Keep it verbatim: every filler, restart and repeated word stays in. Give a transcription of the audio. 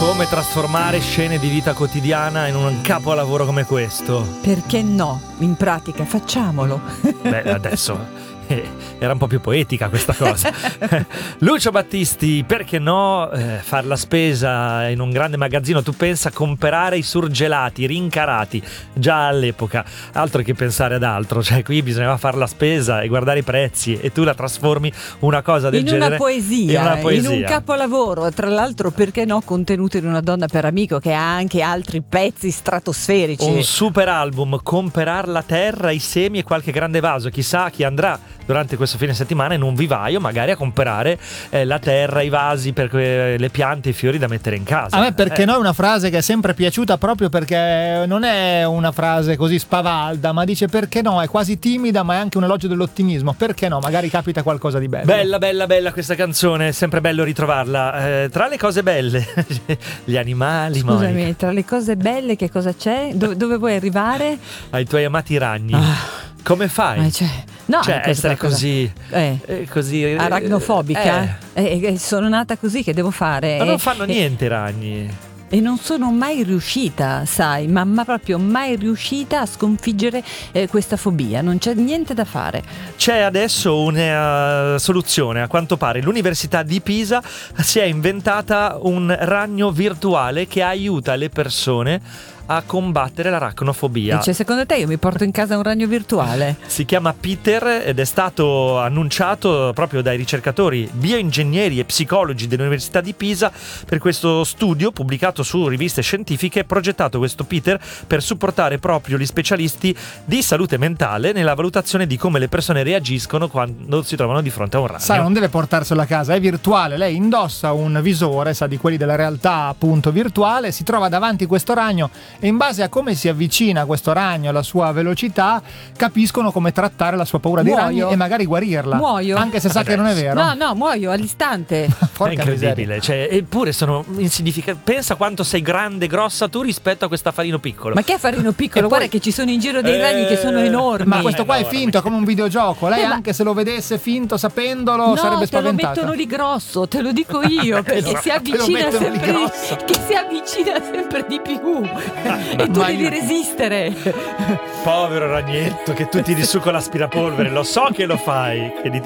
Come trasformare scene di vita quotidiana in un capolavoro come questo? Perché no? In pratica facciamolo. Beh, adesso eh, era un po' più poetica questa cosa. Lucio Battisti, perché no eh, far la spesa in un grande magazzino? Tu pensa a comprare i surgelati rincarati già all'epoca, altro che pensare ad altro, cioè qui bisognava fare la spesa e guardare i prezzi e tu la trasformi una cosa del in genere una poesia, in una poesia, in un capolavoro. Tra l'altro, perché no, contenuto in Una donna per amico, che ha anche altri pezzi stratosferici. Un super album, Comperar la terra, i semi e qualche grande vaso. Chissà chi andrà durante questo fine settimana in un vivaio magari a comprare eh, la terra, i vasi per que- le piante, i fiori da mettere in casa. A me perché eh. no è una frase che è sempre piaciuta, proprio perché non è una frase così spavalda, ma dice perché no, è quasi timida, ma è anche un elogio dell'ottimismo. Perché no, magari capita qualcosa di bello. Bella, bella, bella questa canzone, è sempre bello ritrovarla. Eh, tra le cose belle, gli animali. Scusami, Monica, tra le cose belle che cosa c'è? Dove, dove vuoi arrivare? ai tuoi amati ragni. Ah. Come fai? Ma cioè, no, cioè cosa- essere cosa- così, eh. eh, così eh, Aragnofobica? eh. Eh, eh, sono nata così, che devo fare? Ma non Eh, fanno eh, niente i ragni. E non sono mai riuscita, sai, ma, ma proprio mai riuscita a sconfiggere eh, questa fobia. Non c'è niente da fare. C'è adesso una uh, soluzione, a quanto pare l'Università di Pisa si è inventata un ragno virtuale che aiuta le persone a combattere l'aracnofobia. Cioè, secondo te io mi porto in casa un ragno virtuale? Si chiama Peter ed è stato annunciato proprio dai ricercatori bioingegneri e psicologi dell'Università di Pisa per questo studio pubblicato su riviste scientifiche. Progettato questo Peter per supportare proprio gli specialisti di salute mentale nella valutazione di come le persone reagiscono quando si trovano di fronte a un ragno. Sa, non deve portarselo a casa, è virtuale. Lei indossa un visore, sa, di quelli della realtà appunto virtuale, si trova davanti questo ragno e in base a come si avvicina questo ragno, alla sua velocità, capiscono come trattare la sua paura dei Muoio. ragni e magari guarirla. Muoio. Anche se sa che non è vero. No, no, muoio all'istante. È Porca incredibile, miseria. cioè, eppure sono insignificanti. Pensa quanto sei grande, grossa tu rispetto a questo affarino piccolo. Ma che affarino piccolo? E Guarda poi- che ci sono in giro dei ragni che sono Eh, enormi. Ma questo qua è enorme. finto, è come un videogioco. Lei Eh, ma- anche se lo vedesse finto sapendolo No, sarebbe te lo spaventata. mettono di grosso, te lo dico io, perché Esatto, si te lo avvicina mettono di sempre di, grosso. che si avvicina sempre di più e tu Ma devi io- resistere. Povero ragnetto che tu tiri su con l'aspirapolvere, lo so che lo fai, che gli